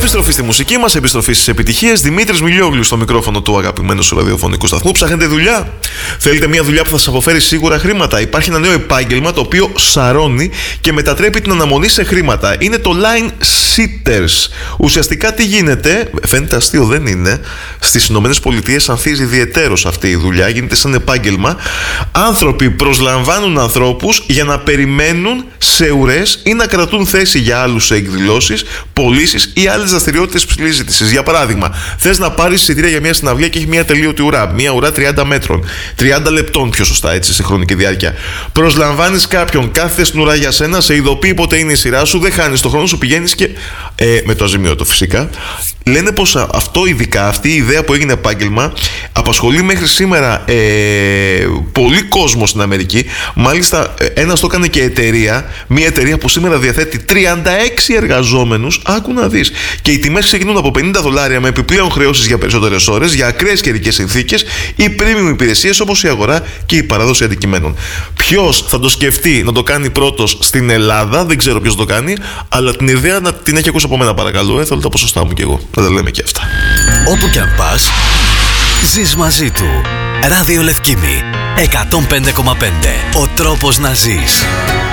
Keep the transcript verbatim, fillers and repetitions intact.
Επιστροφή στη μουσική μας, επιστροφή στις επιτυχίες. Δημήτρης Μιλιόγλου στο μικρόφωνο του αγαπημένου σου ραδιοφωνικού σταθμού. Ψάχνετε δουλειά? Θέλετε μια δουλειά που θα σας αποφέρει σίγουρα χρήματα? Υπάρχει ένα νέο επάγγελμα το οποίο σαρώνει και μετατρέπει την αναμονή σε χρήματα. Είναι το line sitters. Ουσιαστικά τι γίνεται? Φαίνεται αστείο, δεν είναι? Στις Ηνωμένες Πολιτείες ανθίζει ιδιαιτέρως αυτή η δουλειά. Γίνεται σαν επάγγελμα. Άνθρωποι προσλαμβάνουν ανθρώπους για να περιμένουν σε ουρές ή να κρατούν θέση για άλλους σε εκδηλώσεις, πωλήσεις ή άλλες δραστηριότητες ψηλής ζήτησης. Για παράδειγμα, θες να πάρεις εισιτήρια για μια συναυλία και έχει μια τελείωτη ουρά. Μια ουρά τριάντα μέτρων. τριάντα λεπτών πιο σωστά, έτσι, σε χρονική διάρκεια. Προσλαμβάνεις κάποιον, κάθεται στην ουρά για σένα, σε ειδοποιεί πότε είναι η σειρά σου, δεν χάνεις το χρόνο σου, πηγαίνεις και. Ε, με το αζημίωτο φυσικά. Λένε πως αυτό, ειδικά αυτή η ιδέα που έγινε επάγγελμα, απασχολεί μέχρι σήμερα ε, πολύ κόσμο στην Αμερική. Μάλιστα, ένας το έκανε και εταιρεία. Μια εταιρεία που σήμερα διαθέτει τριάντα έξι εργαζόμενους. Άκου να δεις. Και οι τιμές ξεκινούν από πενήντα δολάρια με επιπλέον χρεώσεις για περισσότερες ώρες, για ακραίες καιρικές συνθήκες ή premium υπηρεσίες όπως η αγορά και η παράδοση αντικειμένων. Ποιος θα το σκεφτεί να το κάνει πρώτος στην Ελλάδα? Δεν ξέρω ποιος το κάνει, αλλά την ιδέα να την έχει ακούσει από μένα, παρακαλώ. Ε, θέλω τα ποσοστά μου κι εγώ. Να τα λέμε και αυτά. Όπου κι αν πας, ζεις μαζί του. Ράδιο Λευκήμη εκατόν πέντε κόμμα πέντε. Ο τρόπος να ζεις.